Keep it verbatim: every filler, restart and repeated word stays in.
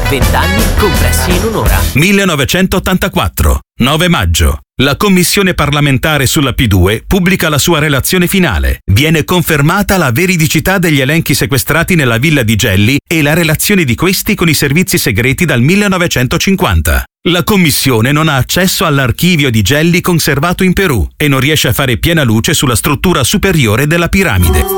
Vent'anni compressi in un'ora. millenovecentottantaquattro, nove maggio. La Commissione parlamentare sulla P due pubblica la sua relazione finale. Viene confermata la veridicità degli elenchi sequestrati nella villa di Gelli e la relazione di questi con i servizi segreti dal millenovecentocinquanta. La Commissione non ha accesso all'archivio di Gelli conservato in Perù e non riesce a fare piena luce sulla struttura superiore della piramide.